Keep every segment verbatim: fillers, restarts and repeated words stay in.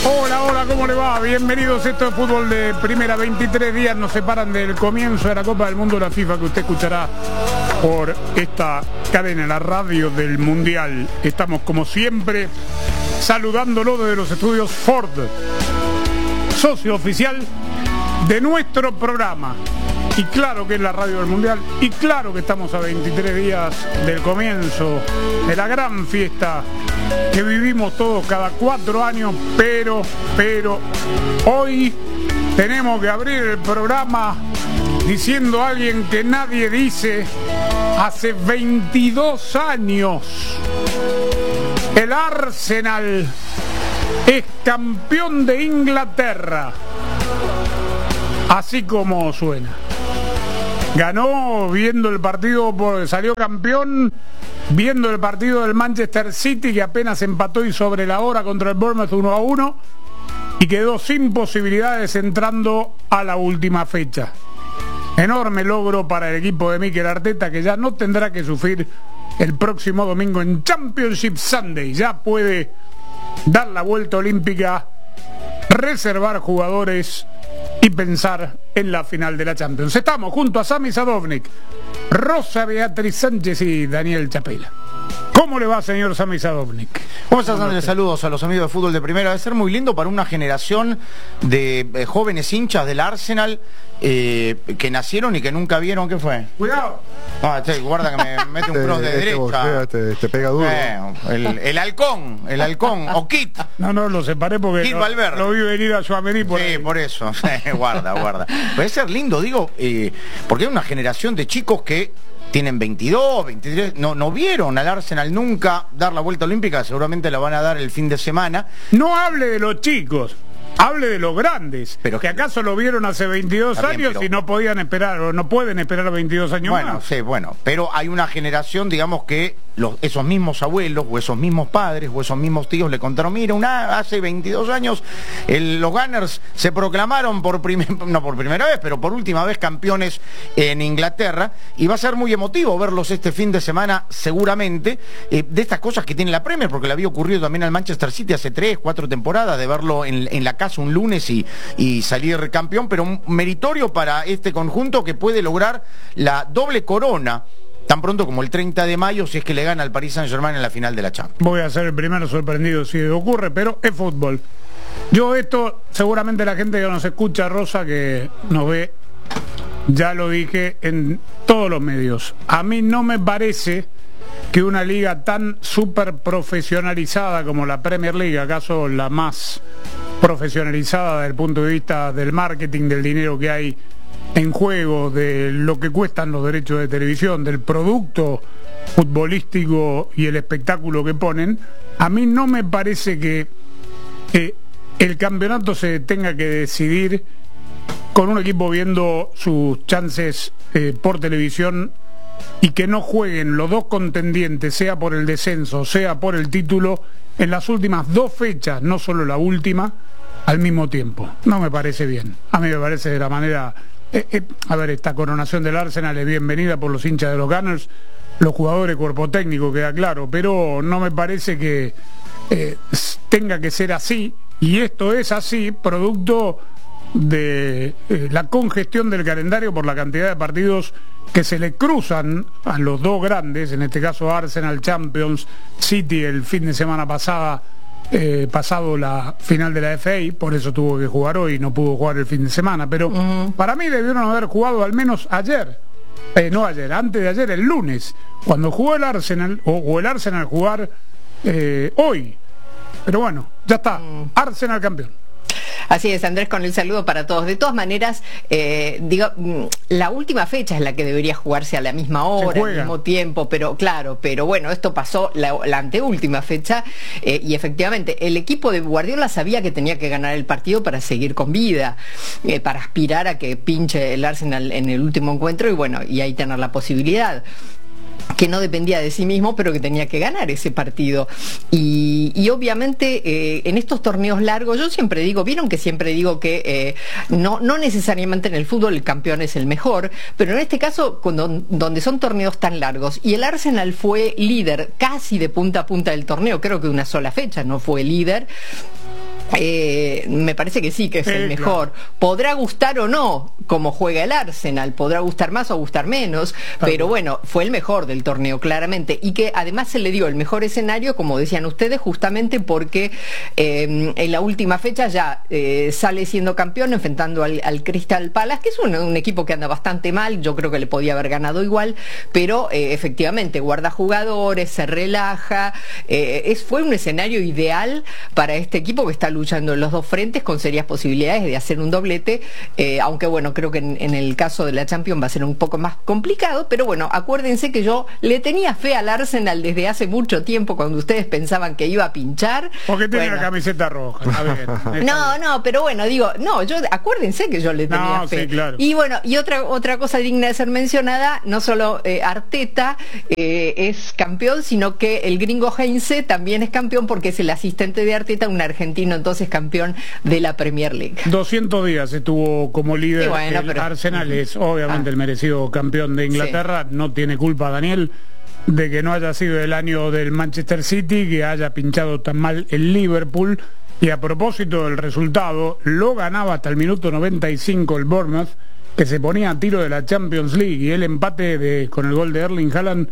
Hola, hola, ¿cómo le va? Bienvenidos, esto es Fútbol de Primera. Veintitrés días nos separan del comienzo de la Copa del Mundo de la FIFA, que usted escuchará por esta cadena, la radio del Mundial. Estamos, como siempre, saludándolo desde los estudios Ford, socio oficial de nuestro programa. Y claro que es la radio del Mundial, y claro que estamos a veintitrés días del comienzo de la gran fiesta que vivimos todos cada cuatro años, pero, pero, hoy tenemos que abrir el programa diciendo a alguien que nadie dice hace veintidós años. El Arsenal es campeón de Inglaterra, así como suena. Ganó viendo el partido, salió campeón viendo el partido del Manchester City, que apenas empató y sobre la hora contra el Bournemouth uno a uno, y quedó sin posibilidades entrando a la última fecha. Enorme logro para el equipo de Mikel Arteta, que ya no tendrá que sufrir el próximo domingo en Championship Sunday. Ya puede dar la vuelta olímpica, reservar jugadores y pensar en la final de la Champions. Estamos junto a Sami Sadovnik, Rosa Beatriz Sánchez y Daniel Chapela. ¿Cómo le va, señor Sami Sadovnik? ¿Cómo estás, Andrés? Saludos a los amigos de Fútbol de Primera. Debe ser muy lindo para una generación de eh, jóvenes hinchas del Arsenal eh, que nacieron y que nunca vieron. ¿Qué fue? Cuidado. Ah, este, guarda que me mete un cross de este derecha. Boxea, te, te pega duro. Eh, el, el halcón, el halcón, o Kit. No, no, lo separé porque Kit lo, Valverde. lo vi venir a Suamení por Sí, ahí. por eso. guarda, guarda. Puede ser lindo, digo, eh, porque hay una generación de chicos que tienen veintidós, veintitrés, no, no vieron al Arsenal nunca dar la vuelta olímpica, seguramente la van a dar el fin de semana. No hable de los chicos, hable de los grandes, Pero que acaso lo vieron hace veintidós Está bien, años pero- y no podían esperar, o no pueden esperar veintidós años Bueno, más. sí, bueno, pero hay una generación, digamos, que los, esos mismos abuelos o esos mismos padres o esos mismos tíos le contaron, mira, una, hace veintidós años el, los Gunners se proclamaron por primer, no por primera vez, pero por última vez campeones en Inglaterra, y va a ser muy emotivo verlos este fin de semana seguramente, eh, de estas cosas que tiene la Premier, porque le había ocurrido también al Manchester City hace tres, cuatro temporadas, de verlo en, en la casa un lunes y, y salir campeón, pero un meritorio para este conjunto que puede lograr la doble corona tan pronto como el treinta de mayo, si es que le gana al Paris Saint-Germain en la final de la Champions. Voy a ser el primero sorprendido si ocurre, pero es fútbol. Yo esto, seguramente la gente que nos escucha, Rosa, que nos ve, ya lo dije en todos los medios. A mí no me parece que una liga tan súper profesionalizada como la Premier League, acaso la más profesionalizada desde el punto de vista del marketing, del dinero que hay en juego, de lo que cuestan los derechos de televisión, del producto futbolístico y el espectáculo que ponen, a mí no me parece que eh, el campeonato se tenga que decidir con un equipo viendo sus chances eh, por televisión, y que no jueguen los dos contendientes, sea por el descenso, sea por el título, en las últimas dos fechas, no solo la última, al mismo tiempo. No me parece bien. A mí me parece de la manera... Eh, eh, a ver, esta coronación del Arsenal es bienvenida por los hinchas de los Gunners, los jugadores, cuerpo técnico, queda claro, pero no me parece que eh, tenga que ser así, y esto es así, producto de eh, la congestión del calendario por la cantidad de partidos que se le cruzan a los dos grandes, en este caso Arsenal, Champions, City el fin de semana pasada, eh, pasado la final de la F A, por eso tuvo que jugar hoy, no pudo jugar el fin de semana, pero uh-huh. para mí debieron haber jugado al menos ayer, eh, no ayer, antes de ayer, el lunes, cuando jugó el Arsenal, o, o el Arsenal jugar eh, hoy, pero bueno, ya está, uh-huh. Arsenal campeón. Así es, Andrés, con el saludo para todos. De todas maneras, eh, digo, la última fecha es la que debería jugarse a la misma hora, al mismo tiempo, pero claro, pero bueno, esto pasó la, la anteúltima fecha, eh, y efectivamente el equipo de Guardiola sabía que tenía que ganar el partido para seguir con vida, eh, para aspirar a que pinche el Arsenal en el último encuentro, y bueno, y ahí tener la posibilidad. que no dependía de sí mismo, pero que tenía que ganar ese partido. Y, y obviamente eh, en estos torneos largos, yo siempre digo, vieron que siempre digo que eh, no, no necesariamente en el fútbol el campeón es el mejor, pero en este caso, cuando, donde son torneos tan largos, y el Arsenal fue líder casi de punta a punta del torneo, creo que una sola fecha no fue líder. Eh, me parece que sí, que es sí, el mejor. Claro. Podrá gustar o no como juega el Arsenal, podrá gustar más o gustar menos, claro. Pero bueno, fue el mejor del torneo claramente, y que además se le dio el mejor escenario, como decían ustedes, justamente porque eh, en la última fecha ya eh, sale siendo campeón enfrentando al, al Crystal Palace, que es un, un equipo que anda bastante mal. Yo creo que le podía haber ganado igual, pero eh, efectivamente guarda jugadores, se relaja, eh, es, fue un escenario ideal para este equipo que está luchando en los dos frentes con serias posibilidades de hacer un doblete, eh, aunque bueno, creo que en, en el caso de la Champions va a ser un poco más complicado, pero bueno, acuérdense que yo le tenía fe al Arsenal desde hace mucho tiempo, cuando ustedes pensaban que iba a pinchar. Porque tenía bueno. la camiseta roja. A ver, no, no, pero bueno, digo, no, yo acuérdense que yo le tenía no, fe. Sí, claro. Y bueno, y otra otra cosa digna de ser mencionada, no solo eh, Arteta eh, es campeón, sino que el gringo Heinze también es campeón, porque es el asistente de Arteta, un argentino entonces campeón de la Premier League. doscientos días estuvo como líder. Bueno, el pero... Arsenal es obviamente ah. el merecido campeón de Inglaterra. Sí. No tiene culpa Daniel de que no haya sido el año del Manchester City, que haya pinchado tan mal el Liverpool. Y a propósito del resultado, lo ganaba hasta el minuto noventa y cinco el Bournemouth, que se ponía a tiro de la Champions League, y el empate de, con el gol de Erling Haaland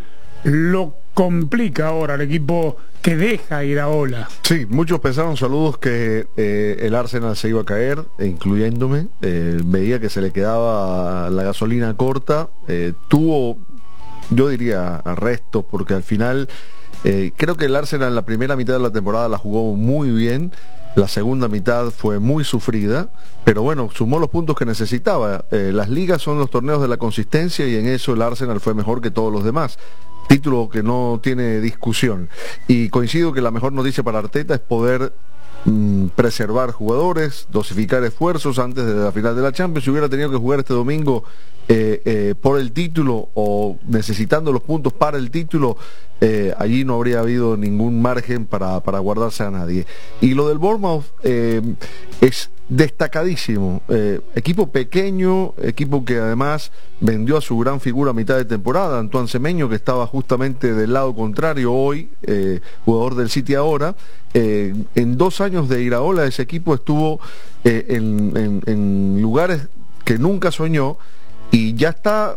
lo complica ahora el equipo que deja ir a Ola. Sí, muchos pensaron, saludos, que eh, el Arsenal se iba a caer, incluyéndome. Eh, veía que se le quedaba la gasolina corta. Eh, tuvo, yo diría, arrestos, porque al final eh, creo que el Arsenal en la primera mitad de la temporada la jugó muy bien. La segunda mitad fue muy sufrida, pero bueno, sumó los puntos que necesitaba. Eh, las ligas son los torneos de la consistencia, y en eso el Arsenal fue mejor que todos los demás. Título que no tiene discusión. Y coincido que la mejor noticia para Arteta es poder mm, preservar jugadores, dosificar esfuerzos antes de la final de la Champions. Si hubiera tenido que jugar este domingo eh, eh, por el título, o necesitando los puntos para el título, eh, allí no habría habido ningún margen para, para guardarse a nadie. Y lo del Bournemouth eh, es destacadísimo. Eh, equipo pequeño, equipo que además vendió a su gran figura a mitad de temporada, Antoine Semenyo, que estaba justamente del lado contrario hoy, eh, jugador del City ahora. Eh, en dos años de Iraola ese equipo estuvo eh, en, en, en lugares que nunca soñó, y ya está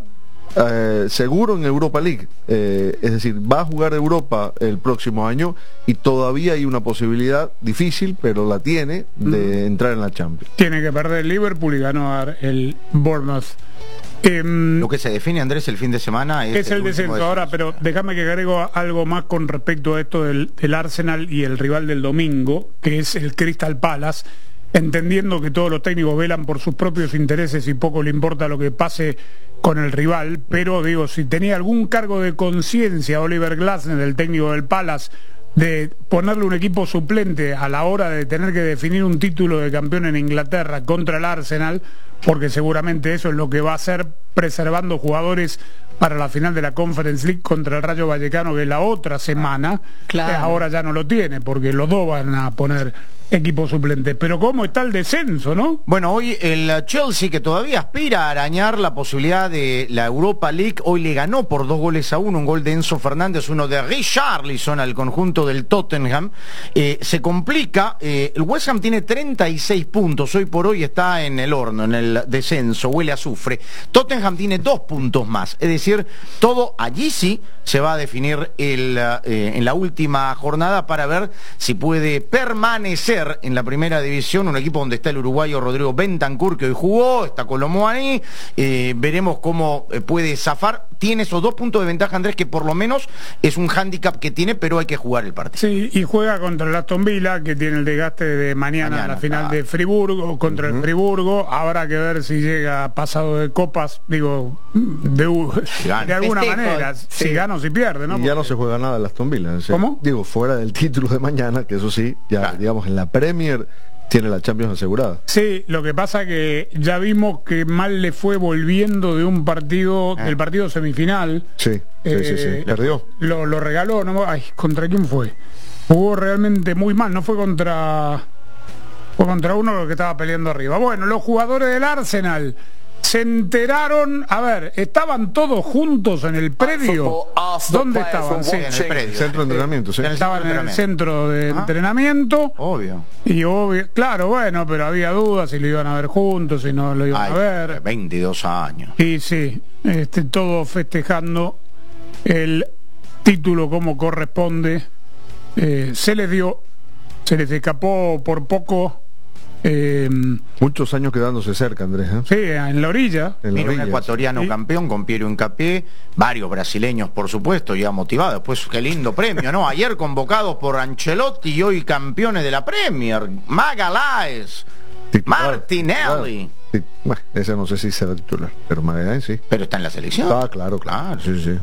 eh, seguro en Europa League. Eh, es decir, va a jugar Europa el próximo año, y todavía hay una posibilidad difícil, pero la tiene, de mm. entrar en la Champions. Tiene que perder el Liverpool y ganar el Bournemouth. Eh, Lo que se define, Andrés, el fin de semana es, es el, el descenso. Ahora, pero déjame que agrego algo más con respecto a esto del, del Arsenal y el rival del domingo, que es el Crystal Palace, entendiendo que todos los técnicos velan por sus propios intereses y poco le importa lo que pase con el rival. Pero digo, si tenía algún cargo de conciencia Oliver Glasner, el técnico del Palace, de ponerle un equipo suplente a la hora de tener que definir un título de campeón en Inglaterra contra el Arsenal, porque seguramente eso es lo que va a hacer, preservando jugadores para la final de la Conference League contra el Rayo Vallecano, que es la otra semana. Claro. Ahora ya no lo tiene, porque los dos van a poner equipo suplente. Pero cómo está el descenso, ¿no? Bueno, hoy el Chelsea, que todavía aspira a arañar la posibilidad de la Europa League, hoy le ganó por dos goles a uno, un gol de Enzo Fernández, uno de Richarlison al conjunto del Tottenham. Eh, se complica, eh, el West Ham tiene treinta y seis puntos, hoy por hoy está en el horno, en el descenso, huele a azufre. Tottenham tiene dos puntos más, es decir, todo allí sí se va a definir el, eh, en la última jornada, para ver si puede permanecer en la primera división, un equipo donde está el uruguayo Rodrigo Bentancur, que hoy jugó, está Colomuani. Eh, veremos cómo puede zafar. Tiene esos dos puntos de ventaja, Andrés, que por lo menos es un hándicap que tiene, pero hay que jugar el partido. Sí, y juega contra el Aston Villa, que tiene el desgaste de mañana, mañana la final claro. de Friburgo, contra uh-huh. el Friburgo. Habrá que ver si llega pasado de copas, digo, de, de alguna Festejo. manera, sí. si gana o si pierde, ¿no? Y ya no se juega nada el Aston Villa. O sea, ¿Cómo? Digo, fuera del título de mañana, que eso sí, ya claro. digamos, en la Premier tiene la Champions asegurada. Sí, lo que pasa que ya vimos que mal le fue volviendo de un partido, eh. del partido semifinal. Sí, eh, sí, sí, sí, perdió. Lo, lo regaló, ¿no? Ay, ¿contra quién fue? Jugó realmente muy mal, no fue contra... fue contra uno que estaba peleando arriba. Bueno, los jugadores del Arsenal se enteraron, a ver, estaban todos juntos en el predio. ¿Dónde estaban? Sí, en el predio. Centro de entrenamiento, sí. Estaban en el centro de Ajá. entrenamiento. Obvio. Y obvio, claro, bueno, pero había dudas si lo iban a ver juntos, si no lo iban Ay, a ver. veintidós años. Y sí, este, todos festejando el título como corresponde. Eh, se les dio, se les escapó por poco. Eh, Muchos años quedándose cerca, Andrés. ¿eh? Sí, en la orilla. En la Mira, orilla, un ecuatoriano sí. campeón con Piero Hincapié, varios brasileños, por supuesto, ya motivados. Pues qué lindo premio, ¿no? Ayer convocados por Ancelotti y hoy campeones de la Premier. Magaláes, Martinelli. Sí, bueno, ese no sé si será titular, pero Magaláes sí. Pero está en la selección. Ah, claro, claro. Sí, sí.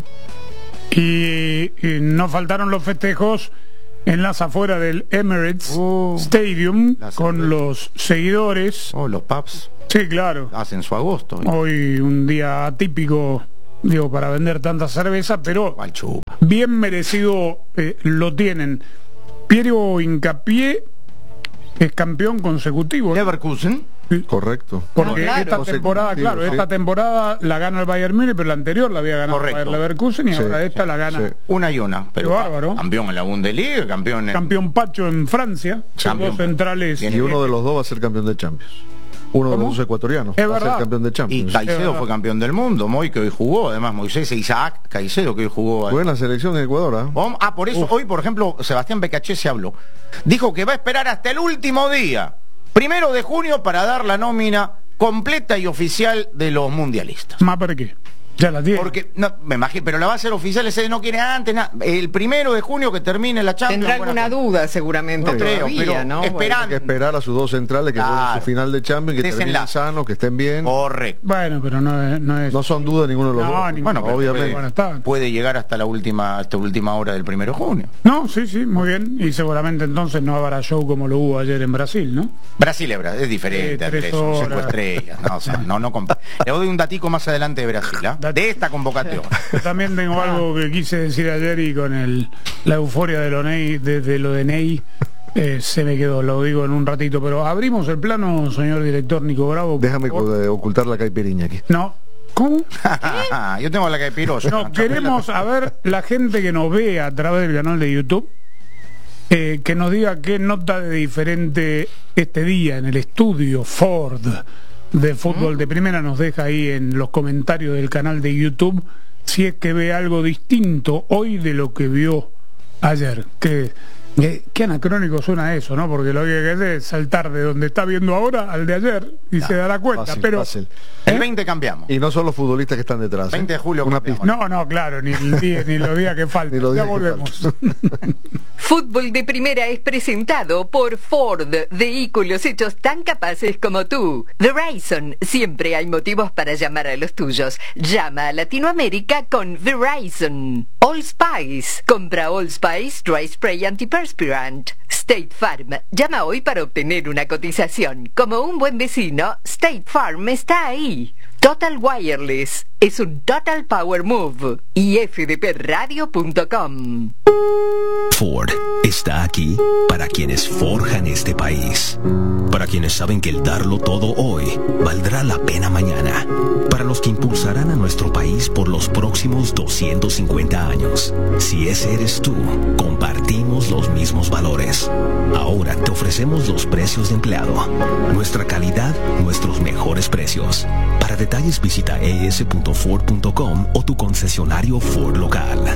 Y, y no faltaron los festejos en las afueras del Emirates oh, Stadium con los seguidores. Oh, los pubs. Sí, claro. Hacen su agosto. ¿eh? Hoy un día atípico, digo, para vender tanta cerveza, pero bien merecido eh, lo tienen. Piero Hincapié es campeón consecutivo. Leverkusen. Sí. Correcto. Porque no, claro. esta temporada, claro, sí. esta temporada la gana el Bayern Múnich, pero la anterior la había ganado el Bayer Leverkusen y sí, ahora esta sí, la gana. Sí. Una y una, pero bárbaro. Campeón en la Bundesliga, campeón en... Campeón Pacho en Francia, campeón. Dos centrales. Y uno de los dos va a ser campeón de Champions. Uno ¿Cómo? de los dos ecuatorianos es va verdad. a ser campeón de Champions. Y Caicedo fue campeón del mundo, Moy que hoy jugó, además Moisés e Isaac Caicedo que hoy jugó. Buena selección en Ecuador. ¿eh? Ah, por eso Uf. hoy, por ejemplo, Sebastián Becachese se habló. Dijo que va a esperar hasta el último día, primero de junio, para dar la nómina completa y oficial de los mundialistas. ¿Más para qué? Ya la tiene. Porque, no, me imagino, pero la va a hacer oficial, ese no quiere antes, nada. El primero de junio que termine la Champions. Tendrá alguna duda seguramente no creo, todavía, pero ¿no? Esperando. Hay que esperar a sus dos centrales que claro. jueguen su final de Champions, que terminen sanos, que estén bien. Correcto. Bueno, pero no es... No, es... no son dudas ninguno de los no, dos. Ninguno, bueno, obviamente. Puede, bueno, puede llegar hasta la última, hasta última hora del primero de junio. No, sí, sí, muy bien. Y seguramente entonces no habrá show como lo hubo ayer en Brasil, ¿no? Brasil es, es diferente, eh, Andrés, son cinco estrellas. No, o sea, no, no comp... Le doy un datico más adelante de Brasil, ¿eh? De esta convocatoria. Yo también tengo algo que quise decir ayer y con el la euforia de lo, Ney, de, de lo de Ney eh, se me quedó, lo digo en un ratito, pero abrimos el plano, señor director Nico Bravo. Déjame ocultar la caipiriña aquí. No. ¿Cómo? Yo tengo la caipirosa. No, queremos saber la gente que nos ve a través del canal de YouTube, eh, que nos diga qué nota de diferente este día en el estudio Ford de fútbol de primera, nos deja ahí en los comentarios del canal de YouTube si es que ve algo distinto hoy de lo que vio ayer. Que, que, qué anacrónico suena eso, ¿no? Porque lo que hay que hacer es saltar de donde está viendo ahora al de ayer y no, se dará cuenta. Fácil, pero fácil. ¿eh? El veinte cambiamos. Y no son los futbolistas que están detrás. veinte de julio. Una pista. No, no, claro, ni el día, ni los días que faltan. Ya volvemos. Fútbol de Primera es presentado por Ford, vehículos hechos tan capaces como tú. Verizon, siempre hay motivos para llamar a los tuyos. Llama a Latinoamérica con Verizon. Old Spice, compra Old Spice Dry Spray Antiperspirant. State Farm, llama hoy para obtener una cotización. Como un buen vecino, State Farm está ahí. Total Wireless, es un Total Power Move. Y f d p radio punto com. Ford está aquí para quienes forjan este país, para quienes saben que el darlo todo hoy valdrá la pena mañana, para los que impulsarán a nuestro país por los próximos doscientos cincuenta años. Si ese eres tú, compartimos los mismos valores. Ahora te ofrecemos los precios de empleado, nuestra calidad, nuestros mejores precios. Para detalles visita e s punto ford punto com o tu concesionario Ford local.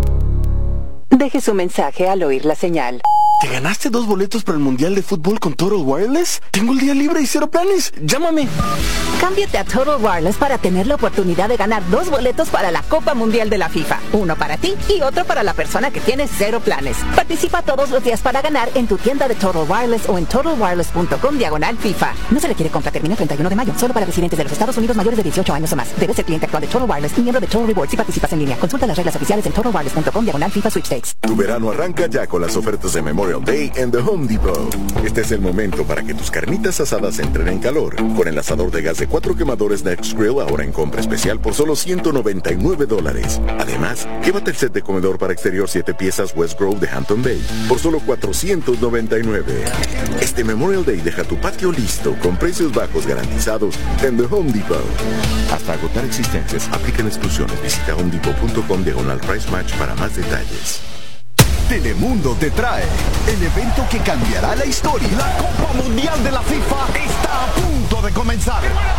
Deje su mensaje al oír la señal. ¿Te ganaste dos boletos para el Mundial de Fútbol con Total Wireless? Tengo el día libre y cero planes. Llámame. Cámbiate a Total Wireless para tener la oportunidad de ganar dos boletos para la Copa Mundial de la FIFA. Uno para ti y otro para la persona que tiene cero planes. Participa todos los días para ganar en tu tienda de Total Wireless o en total wireless punto com diagonal FIFA. No se requiere compra, termina el treinta y uno de mayo. Solo para residentes de los Estados Unidos mayores de dieciocho años o más. Debes ser cliente actual de Total Wireless y miembro de Total Rewards si participas en línea. Consulta las reglas oficiales en total wireless punto com diagonal FIFA Sweepstakes. Tu verano arranca ya con las ofertas de memoria Memorial Day en The Home Depot. Este es el momento para que tus carnitas asadas entren en calor. Con el asador de gas de cuatro quemadores Next Grill ahora en compra especial por solo ciento noventa y nueve dólares. Además, llévate el set de comedor para exterior siete piezas West Grove de Hampton Bay por solo cuatrocientos noventa y nueve. Este Memorial Day deja tu patio listo con precios bajos garantizados en The Home Depot. Hasta agotar existencias, aplican exclusiones. Visita homedepot.com diagonal price match para más detalles. Telemundo te trae el evento que cambiará la historia. La Copa Mundial de la FIFA está a punto de comenzar.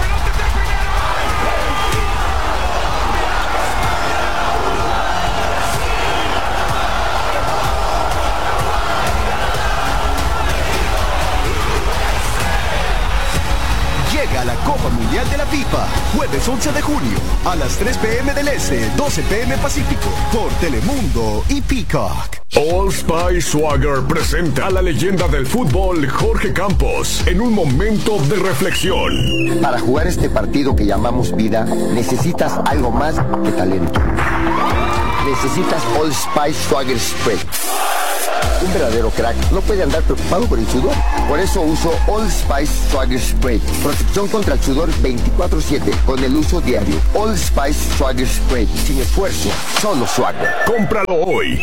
Llega la Copa Mundial de la FIFA, jueves once de junio, a las tres pe eme del Este, doce pe eme Pacífico, por Telemundo y Peacock. Old Spice Swagger presenta a la leyenda del fútbol Jorge Campos en un momento de reflexión. Para jugar este partido que llamamos vida, necesitas algo más que talento. Necesitas Old Spice Swagger Spray. Un verdadero crack no puede andar preocupado por el sudor. Por eso uso Old Spice Swagger Spray. Protección contra el sudor veinticuatro siete con el uso diario. Old Spice Swagger Spray. Sin esfuerzo, solo Swagger. Cómpralo hoy.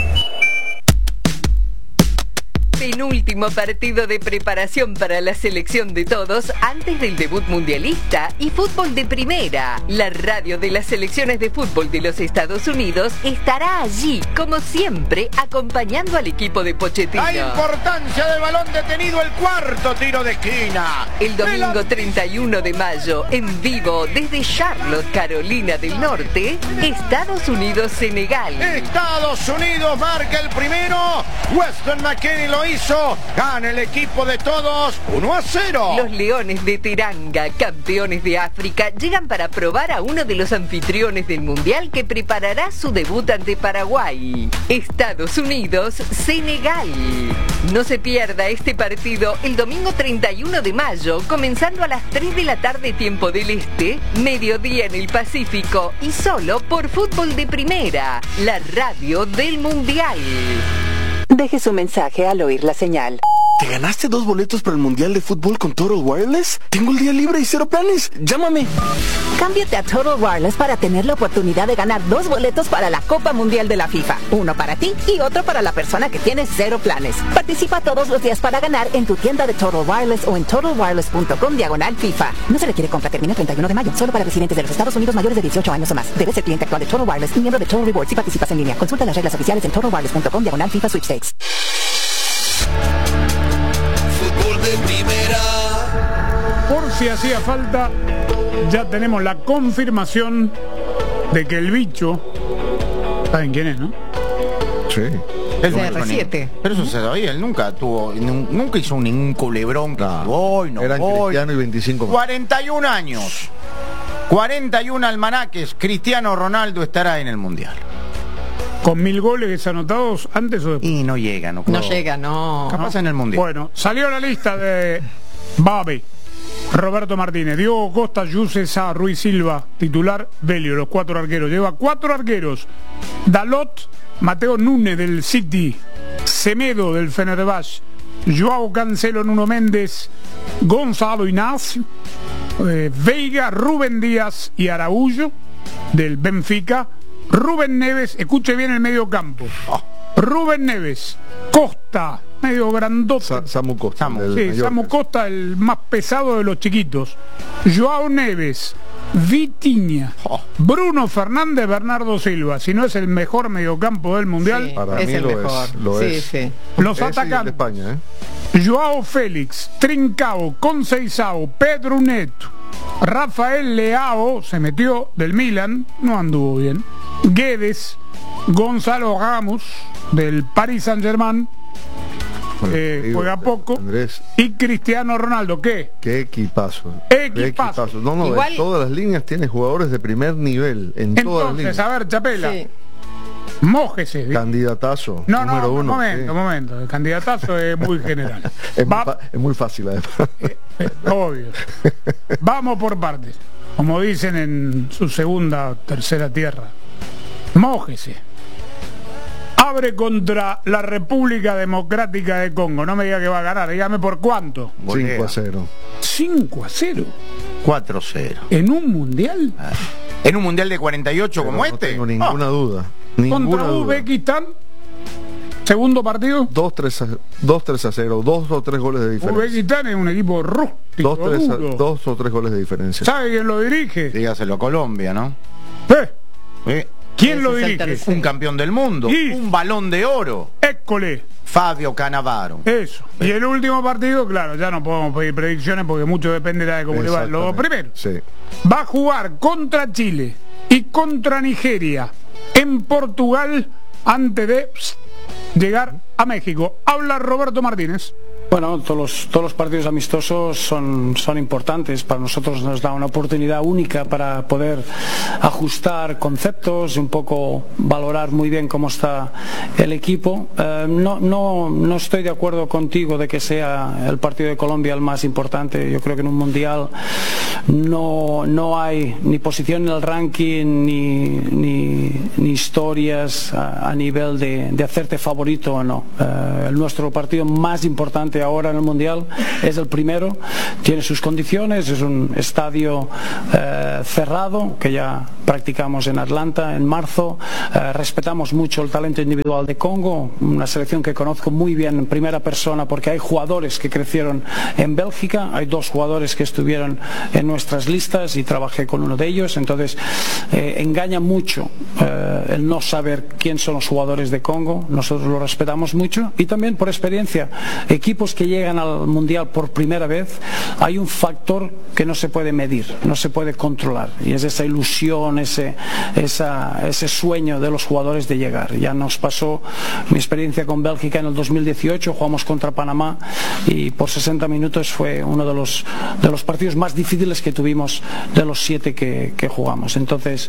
Penúltimo partido de preparación para la selección de todos antes del debut mundialista y fútbol de primera. La radio de las selecciones de fútbol de los Estados Unidos estará allí, como siempre, acompañando al equipo de Pochettino. La importancia del balón detenido, el cuarto tiro de esquina. El domingo treinta y uno de mayo, en vivo desde Charlotte, Carolina del Norte, Estados Unidos-Senegal. Estados Unidos marca el primero. Weston McKennie lo hizo. Gana el equipo de todos uno a cero. Los Leones de Teranga, campeones de África, llegan para probar a uno de los anfitriones del Mundial que preparará su debut ante Paraguay. Estados Unidos, Senegal. No se pierda este partido el domingo treinta y uno de mayo, comenzando a las tres de la tarde tiempo del Este, mediodía en el Pacífico y solo por Fútbol de Primera, la radio del Mundial. Deje su mensaje al oír la señal. ¿Te ganaste dos boletos para el Mundial de Fútbol con Total Wireless? Tengo el día libre y cero planes. Llámame. Cámbiate a Total Wireless para tener la oportunidad de ganar dos boletos para la Copa Mundial de la FIFA. Uno para ti y otro para la persona que tiene cero planes. Participa todos los días para ganar en tu tienda de Total Wireless o en total wireless punto com diagonal FIFA. No se requiere compra, termina el treinta y uno de mayo. Solo para residentes de los Estados Unidos mayores de dieciocho años o más. Debes ser cliente actual de Total Wireless y miembro de Total Rewards si participas en línea. Consulta las reglas oficiales en total wireless punto com diagonal FIFA Sweepstakes. Por si hacía falta, ya tenemos la confirmación de que el bicho, ¿saben quién es, no? Sí. El C R siete. Pero eso se sabía, él nunca tuvo, nunca hizo ningún culebrón que Nah, voy, no eran voy. Cristiano y veinticinco más. cuarenta y un años, cuarenta y un almanaques, Cristiano Ronaldo estará en el Mundial. Con mil goles anotados antes o después. Y no llega, no No creo. llega, no. Capaz en el Mundial. Bueno, salió la lista de Babi, Roberto Martínez, Diogo Costa, Yuse Sá, Ruiz Silva, titular, Belio, los cuatro arqueros. Lleva cuatro arqueros. Dalot, Mateo Núñez del City, Semedo del Fenerbahce, Joao Cancelo, Nuno Méndez, Gonzalo Ignacio, eh, Veiga, Rubén Díaz y Araújo del Benfica, Rubén Neves, escuche bien el medio campo. Rubén Neves, Costa, medio grandote. Sa Samu Costa. Samu. del Sí, Mallorca. Samu Costa, el más pesado de los chiquitos. Joao Neves, Vitinha, Oh. Bruno Fernández, Bernardo Silva. Si no es el mejor mediocampo del Mundial, Sí, Para es mí el lo mejor. es, lo sí, es. sí. los Ese y el de atacantes. España, ¿eh? Joao Félix, Trincao, Conceição, Pedro Neto, Rafael Leao, se metió del Milan, no anduvo bien. Guedes, Gonzalo Ramos, del Paris Saint-Germain, Bueno, eh, digo, juega poco. Andrés, Y Cristiano Ronaldo, ¿qué? qué equipazo. Equipazo. Qué No, no, Igual- en todas las líneas tiene jugadores de primer nivel. En todas las Entonces, líneas. a ver, Chapela, Sí. mójese. Candidatazo. No, no, número un uno. momento, sí. un momento. El candidatazo es muy general. Es, muy Va- fa- es muy fácil, además. eh, eh, obvio. Vamos por partes. Como dicen en su segunda o tercera tierra. Mójese. abre contra la República Democrática de Congo. No me diga que va a ganar, dígame por cuánto. cinco a cero. cinco a cero. cuatro a cero. ¿En un mundial? Ah. ¿En un mundial de cuarenta y ocho como no este? No tengo ninguna oh. duda. Ninguna Contra duda. Uzbekistán. Segundo partido. dos tres a cero, dos o tres goles de diferencia. Uzbekistán es un equipo rústico. Dos o tres goles de diferencia. ¿Sabe quién lo dirige? Dígaselo a Colombia, ¿no? ¿Eh? ¿Eh? ¿Quién lo dirige? Un campeón del mundo. ¿Y? Un balón de oro. École. Fabio Cannavaro. Eso. Y el último partido, claro, ya no podemos pedir predicciones porque mucho dependerá de cómo le va. Los dos primeros. Sí. Va a jugar contra Chile y contra Nigeria en Portugal antes de pss, llegar a México. Habla Roberto Martínez. Bueno, todos los, todos los partidos amistosos son, son importantes. Para nosotros nos da una oportunidad única para poder ajustar conceptos y un poco valorar muy bien cómo está el equipo. Eh, no, no, no estoy de acuerdo contigo de que sea el partido de Colombia el más importante. Yo creo que en un mundial no, no hay ni posición en el ranking ni, ni, ni historias a, a nivel de, de hacerte favorito o no. Eh, el nuestro partido más importante ahora en el mundial es el primero, tiene sus condiciones, es un estadio eh, cerrado que ya practicamos en Atlanta en marzo. Eh, respetamos mucho el talento individual de Congo, una selección que conozco muy bien en primera persona porque hay jugadores que crecieron en Bélgica, hay dos jugadores que estuvieron en nuestras listas y trabajé con uno de ellos. Entonces eh, engaña mucho eh, el no saber quién son los jugadores de Congo. Nosotros lo respetamos mucho y también por experiencia, equipos que llegan al mundial por primera vez, hay un factor que no se puede medir, no se puede controlar, y es esa ilusión, ese, esa, ese sueño de los jugadores de llegar. Ya nos pasó mi experiencia con Bélgica en el dos mil dieciocho, jugamos contra Panamá y por sesenta minutos fue uno de los, de los partidos más difíciles que tuvimos de los siete que, que jugamos. Entonces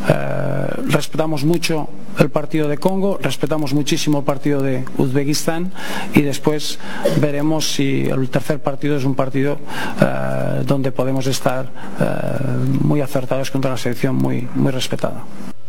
eh, respetamos mucho el partido de Congo, respetamos muchísimo el partido de Uzbekistán y después veremos si el tercer partido es un partido eh, donde podemos estar eh, muy acertados contra una selección muy, muy respetada.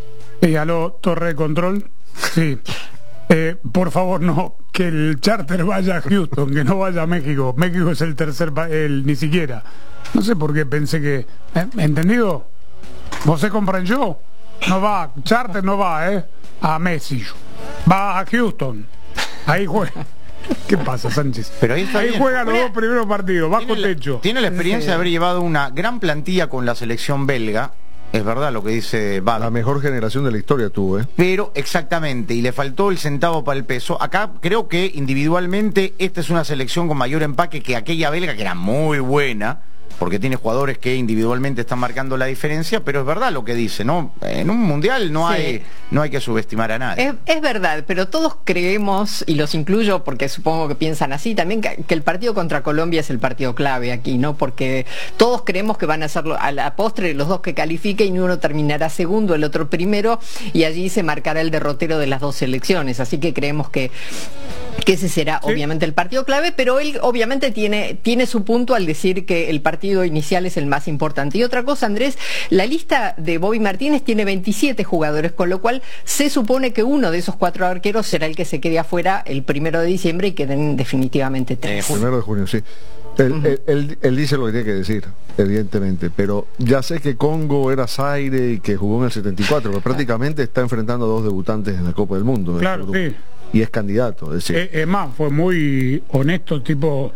Y aló, torre de control. Sí. Eh, por favor, no, que el charter vaya a Houston, que no vaya a México. México es el tercer país, ni siquiera. No sé por qué pensé que... ¿eh? ¿Entendido? ¿Vos se comprendió? No va, charter no va, ¿eh? A Messi. Va a Houston. Ahí juega. ¿Qué pasa, Sánchez? Pero ahí está ahí bien. Juegan los dos primeros partidos, bajo tiene techo. La, tiene la experiencia sí. de haber llevado una gran plantilla con la selección belga. Es verdad lo que dice Bad. La mejor generación de la historia tuvo, ¿eh? Pero exactamente, y le faltó el centavo para el peso. Acá creo que individualmente esta es una selección con mayor empaque que aquella belga, que era muy buena, porque tiene jugadores que individualmente están marcando la diferencia, pero es verdad lo que dice, ¿no? En un mundial no, sí. hay, no hay que subestimar a nadie. Es, es verdad, pero todos creemos, y los incluyo porque supongo que piensan así, también que, que el partido contra Colombia es el partido clave aquí, ¿no? Porque todos creemos que van a ser a la postre los dos que califiquen y uno terminará segundo, el otro primero, y allí se marcará el derrotero de las dos selecciones. Así que creemos que que ese será sí. obviamente el partido clave, pero él obviamente tiene, tiene su punto al decir que el partido inicial es el más importante. Y otra cosa, Andrés, la lista de Bobby Martínez tiene veintisiete jugadores, con lo cual se supone que uno de esos cuatro arqueros será el que se quede afuera el primero de diciembre y queden definitivamente tres. Eh, primero de junio, sí. Él, uh-huh. él, él, él dice lo que tiene que decir, evidentemente, pero ya sé que Congo era Zaire y que jugó en el setenta y cuatro, pero prácticamente está enfrentando a dos debutantes en la Copa del Mundo. Claro, sí. Y es candidato, es decir. Es eh, eh, más, fue muy honesto, tipo,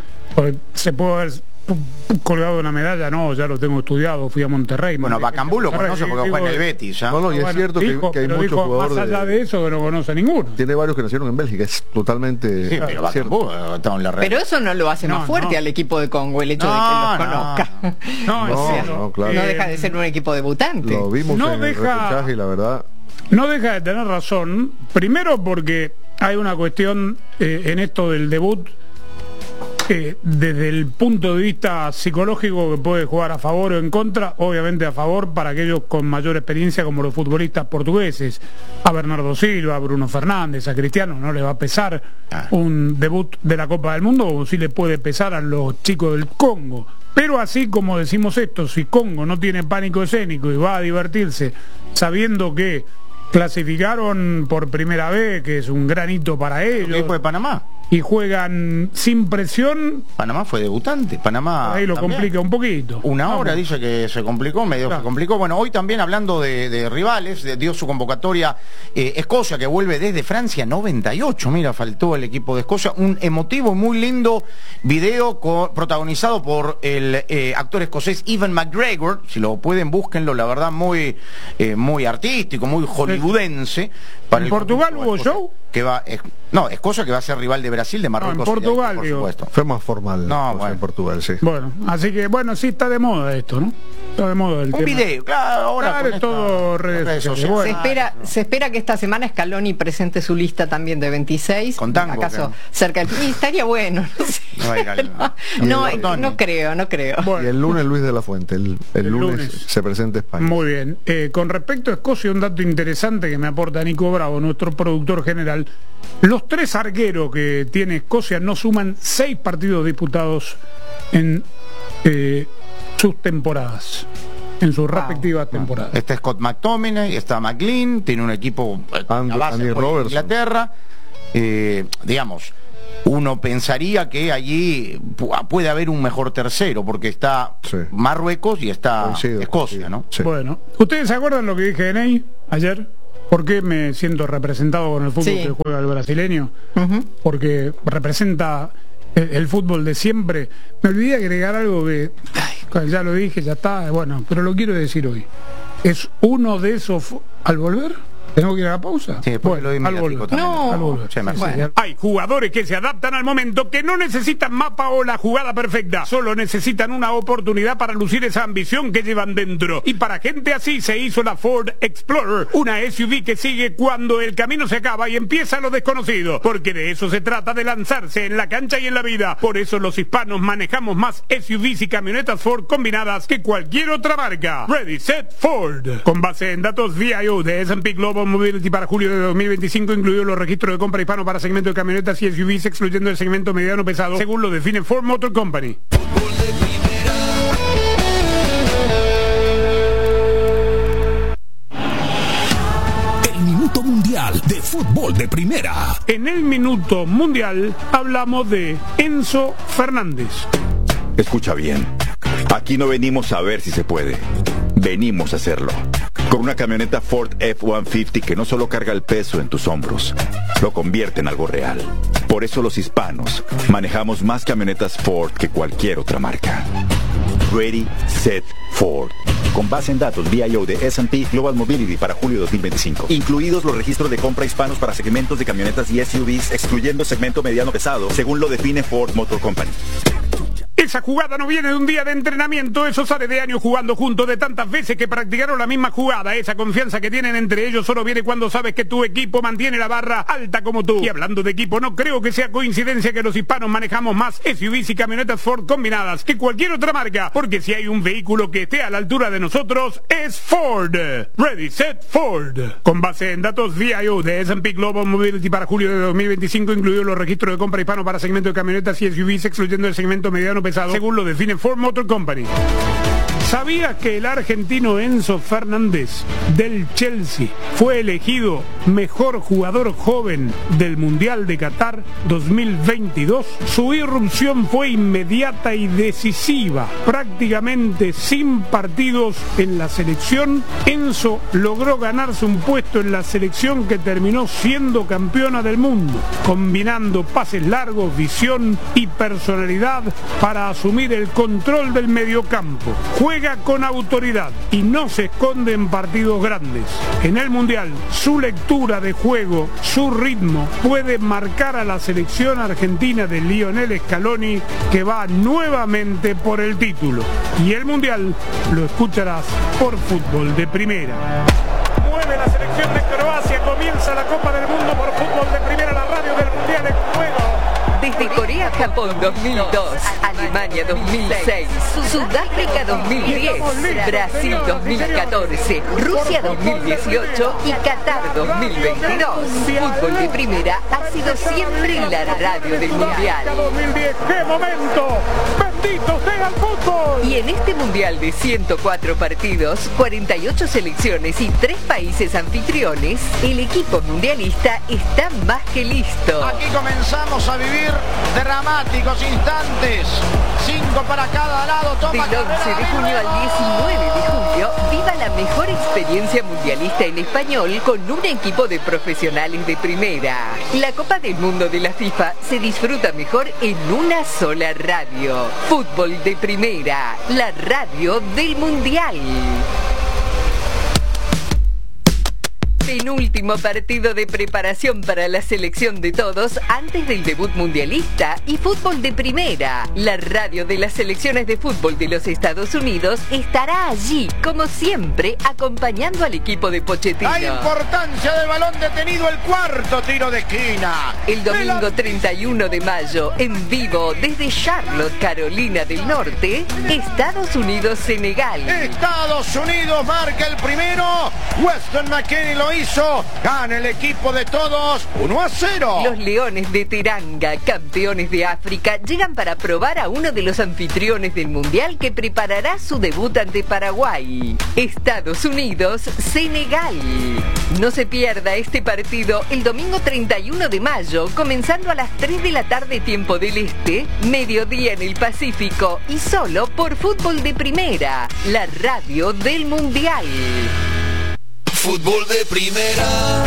se puede haber colgado una medalla, no, ya lo tengo estudiado, fui a Monterrey. Bueno, Bacambú lo conoce porque juega en el Betis, ¿ya? No, no, y es bueno, cierto dijo, que, que hay pero muchos dijo, jugadores... Más allá de eso, que no conoce ninguno. Tiene varios que nacieron en Bélgica, es totalmente... Sí, pero Bacambú está en la red. Pero eso no lo hace no, más fuerte no. al equipo de Congo, el hecho no, de que los no. conozca. No, no, o sea, no, no, claro. no deja de ser un equipo debutante. Lo vimos no en deja, el repechaje y la verdad... No deja de tener razón, primero porque hay una cuestión eh, en esto del debut, eh, desde el punto de vista psicológico, que puede jugar a favor o en contra, obviamente a favor para aquellos con mayor experiencia como los futbolistas portugueses. A Bernardo Silva, a Bruno Fernández, a Cristiano no le va a pesar un debut de la Copa del Mundo, o sí le puede pesar a los chicos del Congo. Pero así como decimos esto, si Congo no tiene pánico escénico y va a divertirse sabiendo que clasificaron por primera vez, que es un gran hito para ellos. ¿El equipo de Panamá? Y juegan sin presión. Panamá fue debutante. Panamá ahí lo también complica un poquito. Una Vamos. hora dice que se complicó, medio claro. se complicó. Bueno, hoy también hablando de, de rivales, de, dio su convocatoria eh, Escocia, que vuelve desde Francia noventa y ocho. Mira, faltó el equipo de Escocia. Un emotivo, muy lindo video con, protagonizado por el eh, actor escocés Ewan McGregor. Si lo pueden, búsquenlo. La verdad, muy, eh, muy artístico, muy hollywoodense. Para ¿En Portugal hubo show? Que va, es, no, Escocia que va a ser rival de Brasil, de Marruecos. No, en Portugal, por digo. supuesto. Fue más formal. No, bueno. En Portugal, sí. Bueno, así que, bueno, sí está de moda esto, ¿no? Está de moda el Un tema. video, claro, ahora claro, es todo redes, redes sociales. Bueno. Se, espera, se espera que esta semana Scaloni presente su lista también de veintiséis. Con tango. ¿Acaso ¿qué? cerca del... Y estaría bueno, no sé. No, no, no creo, no creo. Bueno. Y el lunes Luis de la Fuente, el, el, el lunes, lunes se presenta España. Muy bien. Eh, con respecto a Escocia, un dato interesante que me aporta Nico Bravo, nuestro productor general. Los tres arqueros que tiene Escocia no suman seis partidos disputados en eh, sus temporadas, en sus wow. respectivas temporadas. Está Scott McTominay, está McLean, tiene un equipo And, base Andy Robertson. Inglaterra, eh, digamos. Uno pensaría que allí puede haber un mejor tercero, porque está sí. Marruecos y está coincido, Escocia, coincido. ¿no? Sí. Bueno, ¿ustedes se acuerdan lo que dije de Ney ayer? ¿Por qué me siento representado con el fútbol sí. que juega el brasileño? Uh-huh. Porque representa el, el fútbol de siempre. Me olvidé agregar algo que, ay, ya lo dije, ya está, bueno, pero lo quiero decir hoy. Es uno de esos... ¿Al volver? ¿Tengo que ir a la pausa? Sí, bueno, lo al volver. No. Al volver. Sí, bueno. Hay jugadores que se adaptan al momento, que no necesitan mapa o la jugada perfecta, solo necesitan una oportunidad para lucir esa ambición que llevan dentro. Y para gente así se hizo la Ford Explorer, una S U V que sigue cuando el camino se acaba y empieza lo desconocido, porque de eso se trata, de lanzarse en la cancha y en la vida. Por eso los hispanos manejamos más S U Vs y camionetas Ford combinadas que cualquier otra marca. Ready, Set, Ford. Con base en datos V I O de S and P Global Mobility para julio de dos mil veinticinco, incluidos los registros de compra hispano para segmento de camionetas y S U Vs, excluyendo el segmento mediano pesado, según lo define Ford Motor Company. El Minuto Mundial de Fútbol de Primera. En el Minuto Mundial hablamos de Enzo Fernández. Escucha bien, aquí no venimos a ver si se puede, venimos a hacerlo. Con una camioneta Ford F ciento cincuenta que no solo carga el peso en tus hombros, lo convierte en algo real. Por eso los hispanos manejamos más camionetas Ford que cualquier otra marca. Ready, Set, Ford. Con base en datos V I O de S and P Global Mobility para julio de dos mil veinticinco. Incluidos los registros de compra hispanos para segmentos de camionetas y S U Vs, excluyendo segmento mediano pesado, según lo define Ford Motor Company. Esa jugada no viene de un día de entrenamiento, eso sale de años jugando juntos, de tantas veces que practicaron la misma jugada. Esa confianza que tienen entre ellos solo viene cuando sabes que tu equipo mantiene la barra alta como tú. Y hablando de equipo, no creo que sea coincidencia que los hispanos manejamos más S U Vs y camionetas Ford combinadas que cualquier otra marca, porque si hay un vehículo que esté a la altura de nosotros, es Ford. Ready, Set, Ford. Con base en datos V I O de S and P Global Mobility para julio de dos mil veinticinco, incluidos los registros de compra hispano para segmento de camionetas y S U Vs, excluyendo el segmento mediano pesado, según lo define Ford Motor Company. ¿Sabías que el argentino Enzo Fernández del Chelsea fue elegido mejor jugador joven del Mundial de Qatar dos mil veintidós? Su irrupción fue inmediata y decisiva. Prácticamente sin partidos en la selección, Enzo logró ganarse un puesto en la selección que terminó siendo campeona del mundo, combinando pases largos, visión y personalidad para asumir el control del mediocampo. Juega con autoridad y no se esconde en partidos grandes. En el Mundial, su lectura de juego, su ritmo, puede marcar a la selección argentina de Lionel Scaloni, que va nuevamente por el título. Y el Mundial lo escucharás por Fútbol de Primera. Mueve la selección de Croacia, comienza la Copa del Mundo por Fútbol de Primera, la radio del Mundial en juego. Desde Corea-Japón dos mil dos, Alemania dos mil seis, Sudáfrica dos mil diez, Brasil dos mil catorce, Rusia dos mil dieciocho y Qatar dos mil veintidós. Fútbol de Primera ha sido siempre la radio del Mundial. dos mil diez, ¡qué momento! ¡Bendito sea! juega el fútbol! Y en este mundial de ciento cuatro partidos, cuarenta y ocho selecciones y tres países anfitriones, el equipo mundialista está más que listo. Aquí comenzamos a vivir dramáticos instantes. Cinco para cada lado. Toma Del once de junio al diecinueve de julio, viva la mejor experiencia mundialista en español con un equipo de profesionales de primera. La Copa del Mundo de la FIFA se disfruta mejor en una sola radio. Fútbol de Primera, la radio del Mundial. Penúltimo partido de preparación para la selección de todos antes del debut mundialista y Fútbol de Primera. La radio de las selecciones de fútbol de los Estados Unidos estará allí, como siempre, acompañando al equipo de Pochettino. La importancia del balón detenido, el cuarto tiro de esquina. El domingo treinta y uno de mayo, en vivo desde Charlotte, Carolina del Norte, Estados Unidos-Senegal. Estados Unidos marca el primero. Weston McKennie lo hizo, gana el equipo de todos, uno a cero. Los Leones de Teranga, campeones de África, llegan para probar a uno de los anfitriones del Mundial que preparará su debut ante Paraguay. Estados Unidos, Senegal. No se pierda este partido el domingo treinta y uno de mayo, comenzando a las tres de la tarde tiempo del Este, mediodía en el Pacífico y solo por Fútbol de Primera, la radio del Mundial. Fútbol de Primera.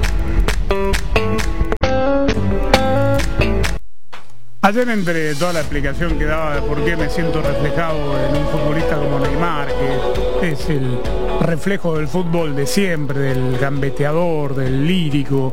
Ayer, entre toda la explicación que daba de por qué me siento reflejado en un futbolista como Neymar, que es el reflejo del fútbol de siempre, del gambeteador, del lírico,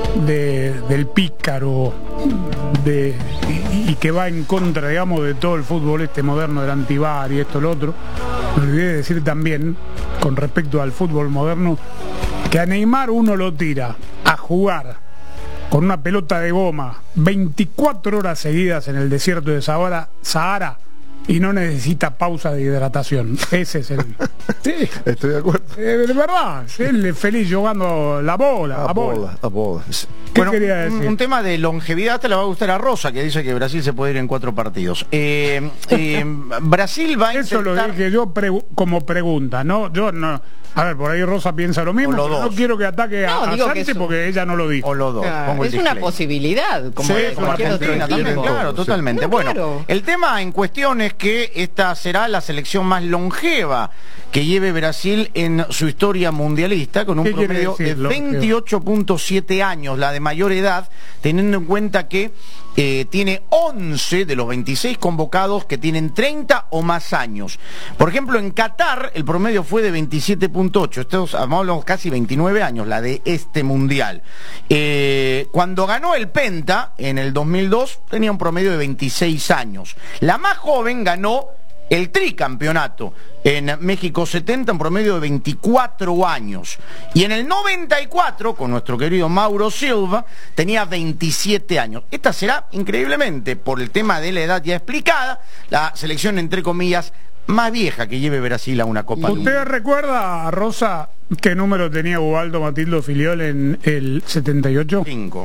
de, del pícaro, de, y, y que va en contra, digamos, de todo el fútbol este moderno, del antivar y esto, lo otro. Me olvidé de decir también, con respecto al fútbol moderno, que a Neymar uno lo tira a jugar con una pelota de goma veinticuatro horas seguidas en el desierto de Sahara, Sahara y no necesita pausa de hidratación. Ese es el... Sí, estoy de acuerdo. Eh, de verdad, él es feliz jugando la bola, la, la bola. bola. La bola. ¿Qué bueno, quería decir? Un, un tema de longevidad te le va a gustar a Rosa, que dice que Brasil se puede ir en cuatro partidos. Eh, eh, Brasil va a Eso intentar... lo dije yo pre como pregunta, ¿no? Yo no... A ver, por ahí Rosa piensa lo mismo, pero no quiero que ataque no, a, a Sánchez porque ella no lo dijo. O los dos. Claro, es una posibilidad, como, sí, de como cualquier otro Argentina también, equipo. claro, totalmente. No, bueno, claro. El tema en cuestión es que esta será la selección más longeva que lleve Brasil en su historia mundialista, con un promedio de veintiocho punto siete años, la de mayor edad, teniendo en cuenta que eh, tiene once de los veintiséis convocados que tienen treinta o más años. Por ejemplo, en Qatar el promedio fue de veintisiete punto ocho, estos hablamos casi veintinueve años, la de este mundial. Eh, cuando ganó el Penta en el dos mil dos tenía un promedio de veintiséis años. La más joven ganó el tricampeonato en México setenta, un promedio de veinticuatro años. Y en el noventa y cuatro, con nuestro querido Mauro Silva, tenía veintisiete años. Esta será, increíblemente, por el tema de la edad ya explicada, la selección, entre comillas, más vieja que lleve Brasil a una Copa. ¿Usted recuerda, Rosa, qué número tenía Ubaldo Matildo Filiol en el setenta y ocho? cinco.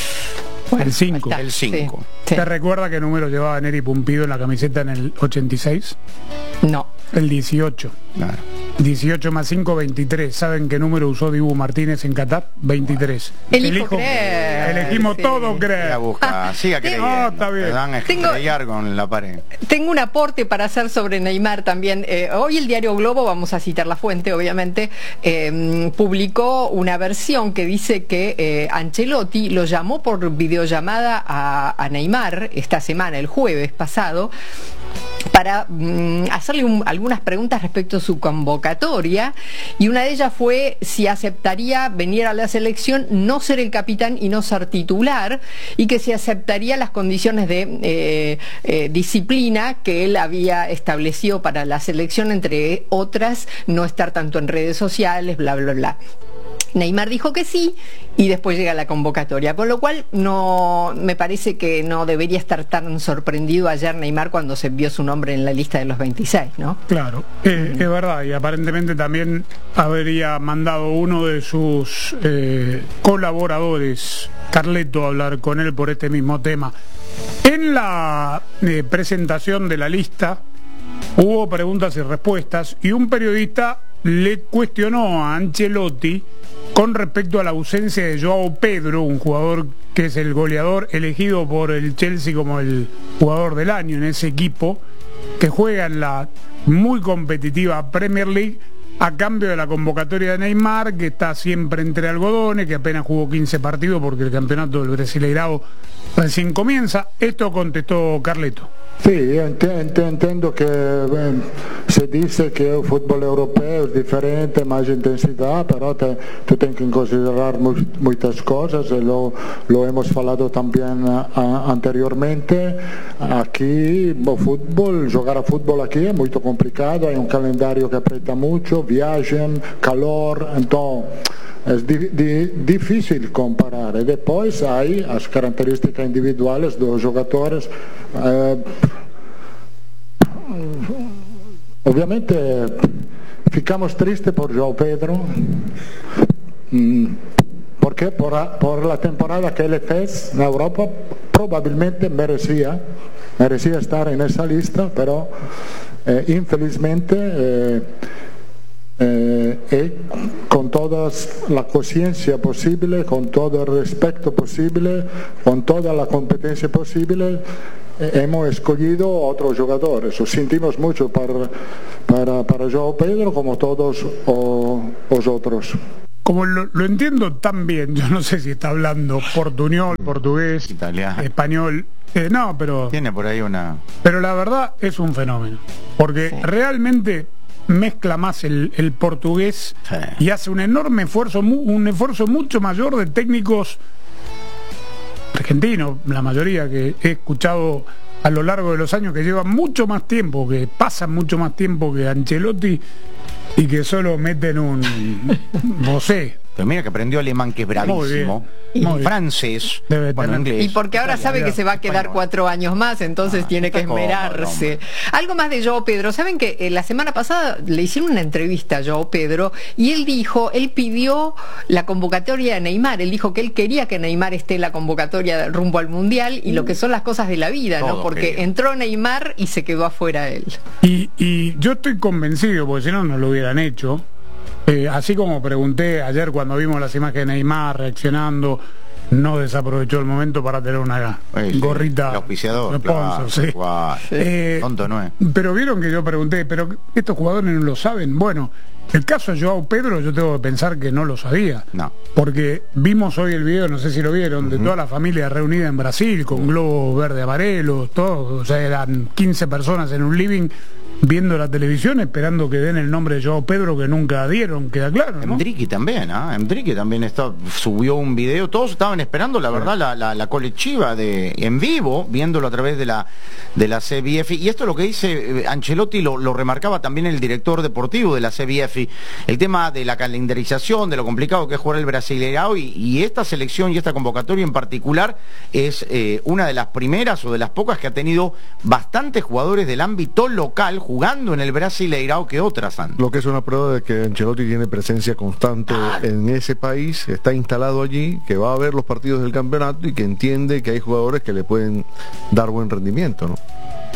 El cinco. El cinco. ¿Te recuerda qué número llevaba Neri Pumpido en la camiseta en el ochenta y seis? No. El dieciocho. Claro. dieciocho más cinco, veintitrés. ¿Saben qué número usó Dibu Martínez en Qatar? veintitrés. Elijo creer. Elegimos sí. todo creer. La busca, siga creyendo. No, está bien. Te dan a Tengo- estrellar con la pared. Tengo un aporte para hacer sobre Neymar también. Eh, hoy el diario Globo, vamos a citar la fuente, obviamente, eh, publicó una versión que dice que eh, Ancelotti lo llamó por videollamada a, a Neymar esta semana, el jueves pasado, para mm, hacerle un- algunas preguntas respecto a su convocatoria, y una de ellas fue si aceptaría venir a la selección, no ser el capitán y no ser titular, y que si aceptaría las condiciones de eh, eh, disciplina que él había establecido para la selección, entre otras, no estar tanto en redes sociales, bla, bla, bla. Neymar dijo que sí y después llega la convocatoria, con lo cual no me parece que no debería estar tan sorprendido ayer Neymar cuando se vio su nombre en la lista de los veintiséis, ¿no? Claro, eh, es verdad, y aparentemente también habría mandado uno de sus eh, colaboradores, Carleto, a hablar con él por este mismo tema. En la eh, presentación de la lista hubo preguntas y respuestas y un periodista le cuestionó a Ancelotti con respecto a la ausencia de Joao Pedro, un jugador que es el goleador elegido por el Chelsea como el jugador del año en ese equipo, que juega en la muy competitiva Premier League, a cambio de la convocatoria de Neymar, que está siempre entre algodones, que apenas jugó quince partidos porque el campeonato del Brasileirao recién comienza. Esto contestó Carleto. Sí, entiendo que eh, se dice que el fútbol europeo es diferente, más intensidad, pero te, tú tienes que considerar mu muchas cosas, y lo, lo hemos hablado también uh, anteriormente. Aquí, el fútbol, jugar a fútbol aquí es muy complicado, hay un calendario que aprieta mucho, viajan, calor, entonces es di di difícil comparar. Y después hay las características individuales de los jugadores. Eh, obviamente ficamos tristes por Joao Pedro, porque por, por la temporada que él fez en Europa probablemente merecía, merecía estar en esa lista, pero eh, infelizmente eh, Eh, y con toda la conciencia posible, con todo el respeto posible, con toda la competencia posible, eh, hemos escogido otros jugadores. Lo sentimos mucho para, para, para Joao Pedro como todos los otros. Como lo, lo entiendo tan bien, yo no sé si está hablando portuñol, portugués, italiano, español, eh, no, pero... Tiene por ahí una... Pero la verdad es un fenómeno, porque sí, realmente mezcla más el, el portugués, sí, y hace un enorme esfuerzo, un esfuerzo mucho mayor de técnicos argentinos, la mayoría que he escuchado a lo largo de los años, que llevan mucho más tiempo, que pasan mucho más tiempo que Ancelotti, y que solo meten un vocé. Pero mira que aprendió alemán, que es bravísimo. Y francés, bueno, inglés. Y porque ahora sabe que se va a quedar cuatro años más, entonces ah, tiene que esmerarse. Cómodo, Algo más de Joao Pedro. Saben que eh, la semana pasada le hicieron una entrevista a Joao Pedro y él dijo, él pidió la convocatoria de Neymar. Él dijo que él quería que Neymar esté en la convocatoria rumbo al Mundial y mm. lo que son las cosas de la vida, Todo ¿no? Porque quería. entró Neymar y se quedó afuera él. Y, y yo estoy convencido, porque si no, no lo hubieran hecho. Eh, así como pregunté ayer cuando vimos las imágenes de Neymar reaccionando, no desaprovechó el momento para tener una Oye, gorrita el auspiciador, sponsor, claro, sí. Wow. Eh, tonto no es. Pero vieron que yo pregunté, pero estos jugadores no lo saben. Bueno, el caso de Joao Pedro yo tengo que pensar que no lo sabía, no, porque vimos hoy el video, no sé si lo vieron, uh-huh, de toda la familia reunida en Brasil con globos verde amarelos, todo, o sea, eran quince personas en un living viendo la televisión esperando que den el nombre de Joao Pedro, que nunca dieron, queda claro, ¿no? Endrique también, ¿ah? ¿eh? Endrique también está, subió un video, todos estaban esperando, la verdad, la, la, la colectiva de en vivo, viéndolo a través de la de la C B F. Y esto es lo que dice eh, Ancelotti, lo, lo remarcaba también el director deportivo de la C B F, el tema de la calendarización, de lo complicado que es jugar el Brasileirao, y, y esta selección y esta convocatoria en particular es eh, una de las primeras o de las pocas que ha tenido bastantes jugadores del ámbito local jugando en el Brasileirao que otras han. Lo que es una prueba de que Ancelotti tiene presencia constante ah. en ese país, está instalado allí, que va a ver los partidos del campeonato y que entiende que hay jugadores que le pueden dar buen rendimiento, ¿no?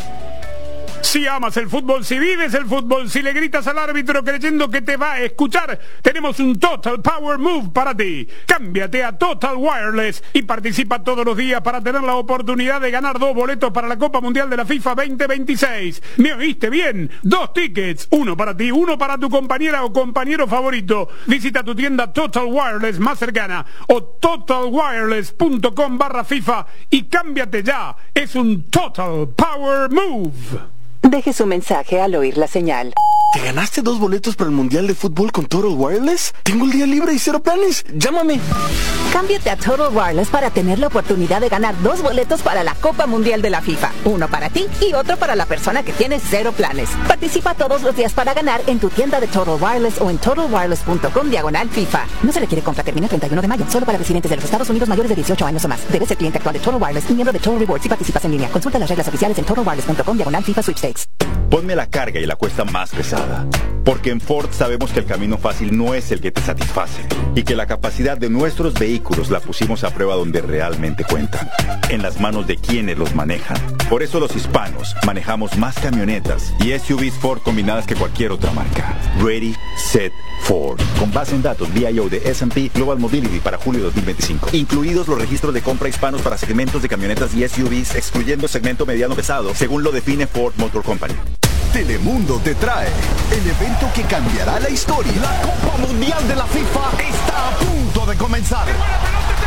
Si amas el fútbol, si vives el fútbol, si le gritas al árbitro creyendo que te va a escuchar, tenemos un Total Power Move para ti. Cámbiate a Total Wireless y participa todos los días para tener la oportunidad de ganar dos boletos para la Copa Mundial de la FIFA veinte veintiséis. ¿Me oíste bien? Dos tickets, uno para ti, uno para tu compañera o compañero favorito. Visita tu tienda Total Wireless más cercana o total wireless punto com barra FIFA y cámbiate ya. Es un Total Power Move. Deje su mensaje al oír la señal. ¿Te ganaste dos boletos para el Mundial de Fútbol con Total Wireless? Tengo el día libre y cero planes. Llámame. Cámbiate a Total Wireless para tener la oportunidad de ganar dos boletos para la Copa Mundial de la FIFA. Uno para ti y otro para la persona que tiene cero planes. Participa todos los días para ganar en tu tienda de Total Wireless o en total wireless punto com diagonal FIFA. No se requiere compra, termina el treinta y uno de mayo. Solo para residentes de los Estados Unidos mayores de dieciocho años o más. Debes ser cliente actual de Total Wireless y miembro de Total Rewards si participas en línea. Consulta las reglas oficiales en total wireless punto com diagonal FIFA Sweepstakes. Ponme la carga y la cuesta más pesada. Porque en Ford sabemos que el camino fácil no es el que te satisface y que la capacidad de nuestros vehículos la pusimos a prueba donde realmente cuentan, en las manos de quienes los manejan. Por eso los hispanos manejamos más camionetas y S U Vs Ford combinadas que cualquier otra marca. Ready, Set, Ford. Con base en datos V I O de S and P Global Mobility para julio de dos mil veinticinco. Incluidos los registros de compra hispanos para segmentos de camionetas y S U Vs, excluyendo segmento mediano pesado, según lo define Ford Motor Company. Telemundo te trae el evento que cambiará la historia. La Copa Mundial de la FIFA está a punto de comenzar.